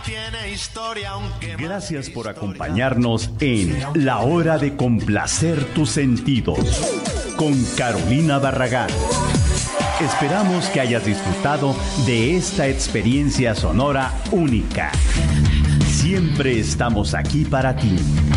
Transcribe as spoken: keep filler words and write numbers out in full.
Gracias por acompañarnos en La Hora de Complacer Tus Sentidos con Carolina Barragán. Esperamos que hayas disfrutado de esta experiencia sonora única. Siempre estamos aquí para ti.